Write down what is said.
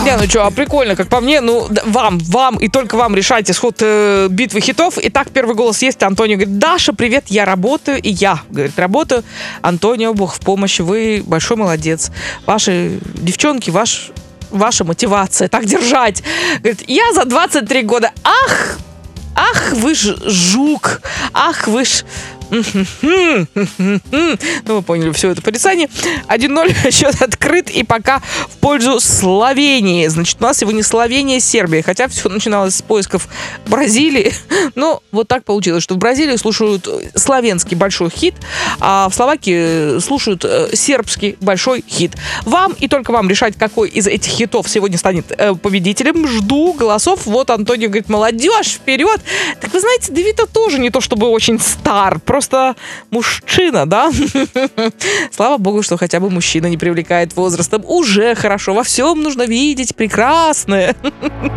Не, ну что, прикольно, как по мне, ну, вам и только вам решать исход битвы хитов. Итак, первый голос есть. Антонио говорит: Даша, привет, я работаю. И я, говорит, работаю. Антонио, Бог в помощи, вы большой молодец. Ваши девчонки, ваша мотивация, так держать. Говорит, я за 23 года. Ах, вы ж жук. Ах, вы ж... Ну, вы поняли все это порицание. 1-0, счет открыт, и пока в пользу Словении. Значит, у нас сегодня Словения, Сербия. Хотя все начиналось с поисков Бразилии. Но вот так получилось, что в Бразилии слушают славянский большой хит, а в Словакии слушают сербский большой хит. Вам и только вам решать, какой из этих хитов сегодня станет победителем. Жду голосов. Вот Антонио говорит: молодежь, вперед! Так вы знаете, Давида тоже не то чтобы очень стар, просто мужчина, да? Слава богу, что хотя бы мужчина не привлекает возрастом. Уже хорошо. Во всем нужно видеть прекрасное.